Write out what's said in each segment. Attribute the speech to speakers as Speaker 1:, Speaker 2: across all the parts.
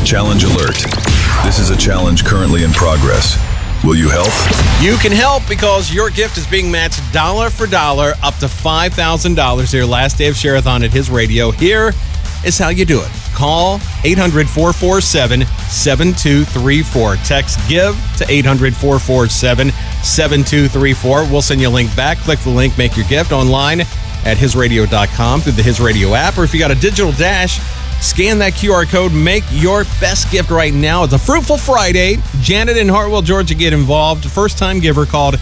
Speaker 1: Challenge alert. This is a challenge currently in progress. Will you help?
Speaker 2: You can help because your gift is being matched dollar for dollar up to $5,000 here last day of Share-a-thon at His Radio. Here is how you do it. Call 800-447-7234. Text GIVE to 800-447-7234. We'll send you a link back. Click the link, make your gift online at hisradio.com through the His Radio app. Or if you got a digital dash, scan that QR code. Make your best gift right now. It's a Fruitful Friday. Janet in Hartwell, Georgia, get involved. First-time giver called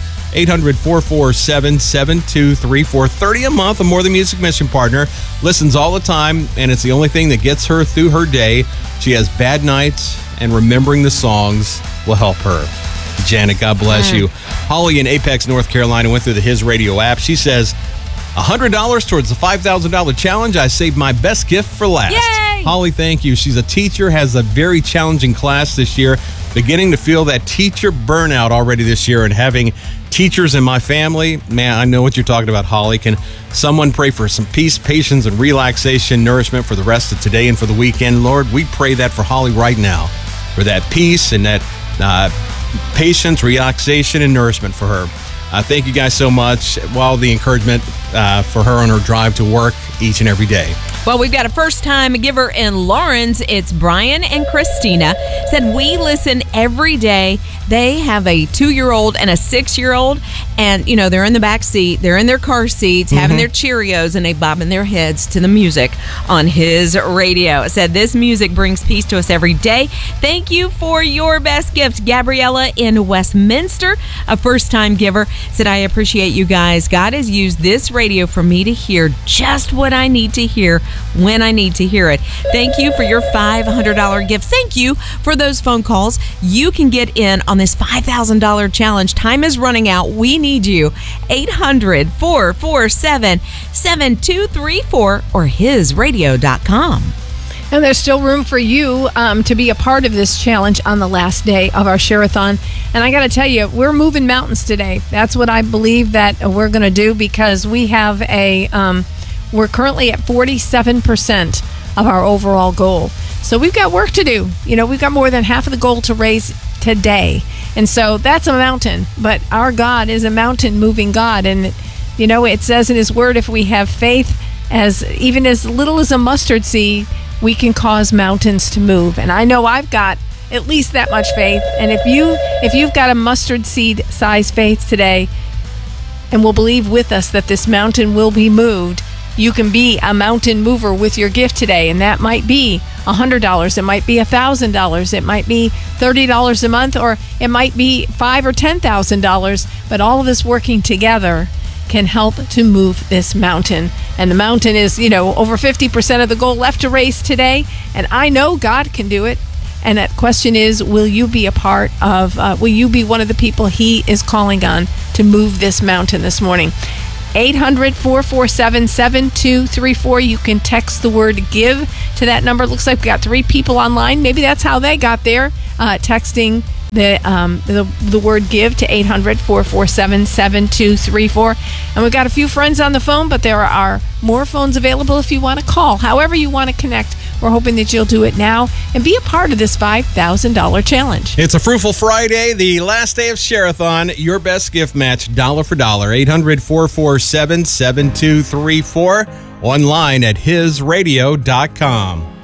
Speaker 2: 800-447-7234. $30 a month, a More Than Music mission partner. Listens all the time, and it's the only thing that gets her through her day. She has bad nights, and remembering the songs will help her. Janet, God bless you. Holly in Apex, North Carolina, went through the His Radio app. She says, $100 towards the $5,000 challenge. I saved my best gift for last.
Speaker 3: Yay!
Speaker 2: Holly, thank you. She's a teacher, has a very challenging class this year. Beginning to feel that teacher burnout already this year, and having teachers in my family, man, I know what you're talking about, Holly. Can someone pray for some peace, patience, and relaxation, nourishment for the rest of today and for the weekend? Lord, we pray that for Holly right now, for that peace and that patience, relaxation, and nourishment for her. Thank you guys so much. Well, the encouragement for her on her drive to work each and every day.
Speaker 3: Well, we've got a first-time giver in Lawrence. It's Brian and Christina. Said, we listen every day. They have a 2-year-old and a 6-year-old. And, you know, they're in the back seat. They're in their car seats, having their Cheerios, and they bobbing their heads to the music on His Radio. It said, this music brings peace to us every day. Thank you for your best gift. Gabriella in Westminster, a first-time giver, said, I appreciate you guys. God has used this radio for me to hear just what I need to hear when I need to hear it. Thank you for your $500 gift. Thank you for those phone calls. You can get in on this $5,000 challenge. Time is running out. We need you. 800-447-7234 or hisradio.com.
Speaker 4: And there's still room for you to be a part of this challenge on the last day of our Share-a-thon. And I got to tell you, we're moving mountains today. That's what I believe that we're going to do, because we have we're currently at 47% of our overall goal. So we've got work to do. You know, we've got more than half of the goal to raise today. And so that's a mountain. But our God is a mountain-moving God. And, you know, it says in His Word, if we have faith even as little as a mustard seed, we can cause mountains to move. And I know I've got at least that much faith. And if you've got a mustard seed size faith today, and will believe with us that this mountain will be moved, you can be a mountain mover with your gift today. And that might be $100, it might be $1,000, it might be $30 a month, or it might be $5,000 or $10,000. But all of us working together can help to move this mountain. And the mountain is, you know, over 50% of the goal left to raise today. And I know God can do it. And that question is, will you be a part of, will you be one of the people He is calling on to move this mountain this morning? 800-447-7234. You can text the word GIVE to that number. Looks like we got 3 people online. Maybe that's how they got there, texting the word GIVE to 800-447-7234. And we've got a few friends on the phone, but there are more phones available if you want to call. However you want to connect, we're hoping that you'll do it now and be a part of this $5,000 challenge.
Speaker 2: It's a Fruitful Friday, the last day of Share-a-thon. Your best gift match, dollar for dollar. 800-447-7234. Online at hisradio.com.